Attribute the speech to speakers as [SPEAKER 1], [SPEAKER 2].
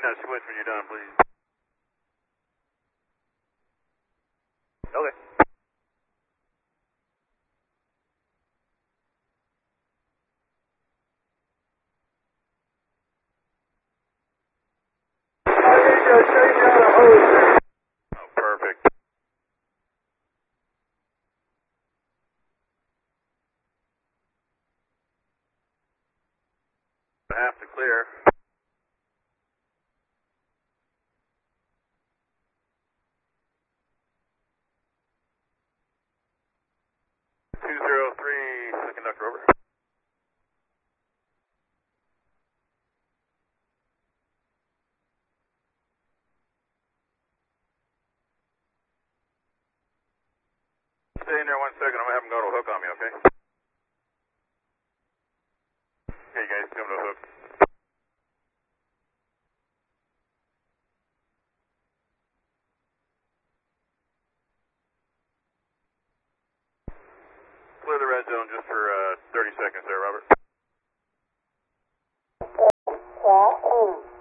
[SPEAKER 1] that switch when you're done, please. Okay. Oh, perfect. Half to clear. Conductor over. Stay in there 1 second. I'm gonna have him go to a hook on me, okay? Okay, guys, come to a hook. Clear the red zone just for 30 seconds there, Robert.